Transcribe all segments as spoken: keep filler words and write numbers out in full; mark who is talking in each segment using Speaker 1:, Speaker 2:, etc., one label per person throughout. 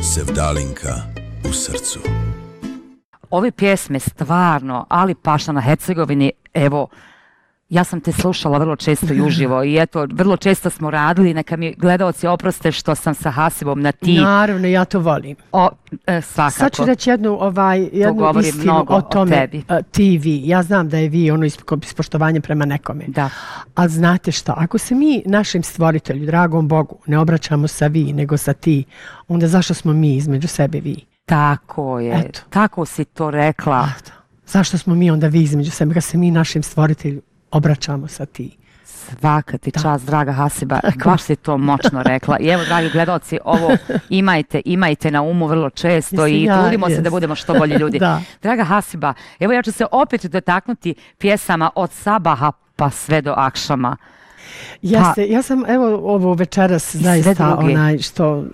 Speaker 1: Sevdalinka u srcu.
Speaker 2: Ove pjesme stvarno, Ali Paša na Hercegovini, evo, ja sam te slušala vrlo često i uživo i eto, vrlo često smo radili, neka mi gledaoci oproste što sam sa Hasibom na ti.
Speaker 3: Naravno, ja to volim.
Speaker 2: O, e, svakako.
Speaker 3: Sad ću reći jednu, ovaj, jednu istinu o tome. O ti vi. Ja znam da je vi ono ispoštovanje prema nekome.
Speaker 2: Da.
Speaker 3: Ali znate šta, ako se mi našem stvoritelju, dragom Bogu, ne obraćamo sa vi, nego sa ti, onda zašto smo mi između sebe vi?
Speaker 2: Tako je. Eto. Tako si to rekla.
Speaker 3: Eto. Zašto smo mi onda vi između sebe, kad se mi našem stvoritelju obraćamo sa ti?
Speaker 2: Svaka ti čast, draga Hasiba, baš si to moćno rekla. I evo, dragi gledalci, ovo imajte, imajte na umu vrlo često i
Speaker 3: ja,
Speaker 2: trudimo
Speaker 3: jest.
Speaker 2: se da budemo što bolji ljudi. Draga Hasiba, evo ja ću se opet dotaknuti pjesama od sabaha pa sve do akšama.
Speaker 3: Jeste, pa, ja sam evo ovo večeras zaista onaj što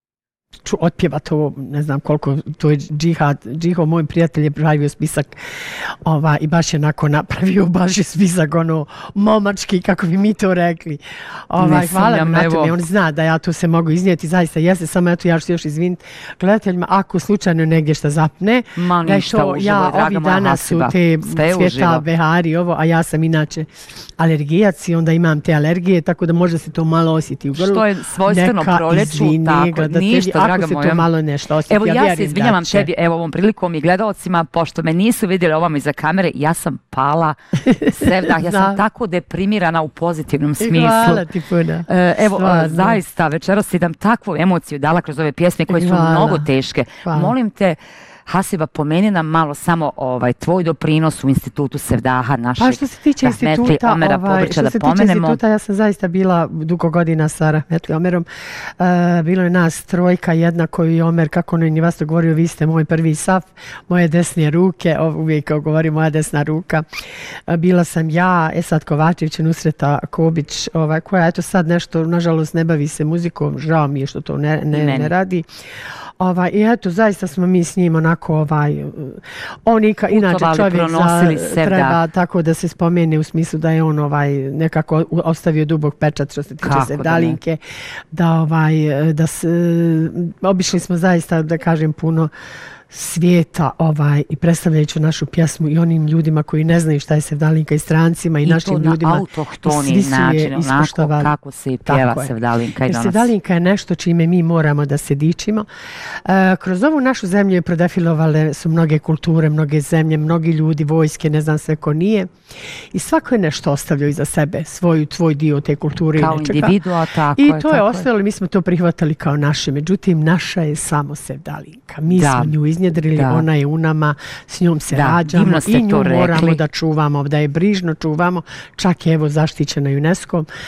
Speaker 3: ću otpjevati ovo, ne znam koliko, to je džihad, džiho, moj prijatelj je pravio spisak ova, i baš je onako napravio, baš je spisak ono momački, kako bi mi to rekli. Ovaj, hvala mi na tome, on zna da ja tu se mogu iznijeti, zaista jeste, samo eto ja ću se još izviniti gledateljima, ako slučajno negdje šta zapne,
Speaker 2: Ma,
Speaker 3: da je to,
Speaker 2: uživo,
Speaker 3: ja ovi danas su te cvjeta, behari, ovo, a ja sam inače alergijac i onda imam te alergije, tako da možda se to malo osjeti u grlu.
Speaker 2: Što je svojstveno proljeću, tako, ništa, draga moja.
Speaker 3: To malo nešto osjeti,
Speaker 2: evo ja,
Speaker 3: ja
Speaker 2: se izvinjavam tebi, evo ovom prilikom i gledalcima, pošto me nisu vidjeli ovamo iza kamere, ja sam pala sevdah, ja sam tako deprimirana u pozitivnom smislu.
Speaker 3: Hvala ti puno.
Speaker 2: E, evo, Stvarno. zaista, večeras si dam takvu emociju dala kroz ove pjesme koje su Hvala. mnogo teške. Hvala. Molim te, Hasiba, pomeni nam malo samo ovaj tvoj doprinos u institutu Sevdaha našeg.
Speaker 3: Pa što se tiče instituta,
Speaker 2: Omera
Speaker 3: ovaj,
Speaker 2: Pobrića,
Speaker 3: što
Speaker 2: da
Speaker 3: se
Speaker 2: pomenemo.
Speaker 3: tiče instituta, ja sam zaista bila dugo godina sa Rahmetli Omerom. Uh, bilo je nas trojka, jedna koju je Omer, kako ono i vas to govorio, vi ste moj prvi saf, moje desne ruke, uvijek kao govori moja desna ruka. Uh, bila sam ja, Esad Kovačević, Nusreta Kobić, ovaj, koja eto sad nešto, nažalost, ne bavi se muzikom, žao mi je što to ne, ne, ne radi. Ovaj, i eto, zaista smo mi s njim onako, ovaj, on ika, inače čovjek za, treba tako da se spomene u smislu da je on ovaj, nekako ostavio dubog pečat što se tiče Sevdalinke, da, da, ovaj, da se, obišli smo zaista, da kažem, puno svijeta ovaj, i predstavljajući našu pjesmu i onim ljudima koji ne znaju šta je Sevdalinka i strancima i, I našim ljudima.
Speaker 2: I to na autohtoni način, onako kako se i pjeva Sevdalinka i danas.
Speaker 3: Sevdalinka je nešto čime mi moramo da se dičimo. E, kroz ovu našu zemlju je prodefilovale su mnoge kulture, mnoge zemlje, mnogi ljudi, vojske, ne znam sve ko nije. I svako je nešto ostavljao iza sebe, svoju, tvoj dio te kulture.
Speaker 2: Kao
Speaker 3: i nečega.
Speaker 2: individua, tako
Speaker 3: I
Speaker 2: je. I
Speaker 3: to je ostalo, mi smo to prihvatali kao naše. Međutim, naša je samo Sevdalinka. Mi da. smo nju iznjedrili, da. ona je u nama, s njom se da, rađamo i nju moramo da čuvamo, da je brižno čuvamo, čak je evo zaštićena UNESCO-om.